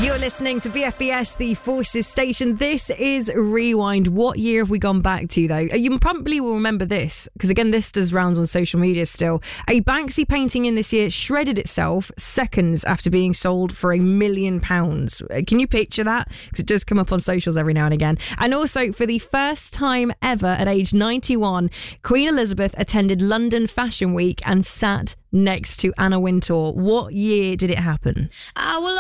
You're listening to BFBS, the Forces station. This is Rewind. What year have we gone back to, though? You probably will remember this, because again, this does rounds on social media still. A Banksy painting in this year shredded itself seconds after being sold for £1 million. Can you picture that? Because it does come up on socials every now and again. And also, for the first time ever at age 91, Queen Elizabeth attended London Fashion Week and sat next to Anna Wintour. What year did it happen? I will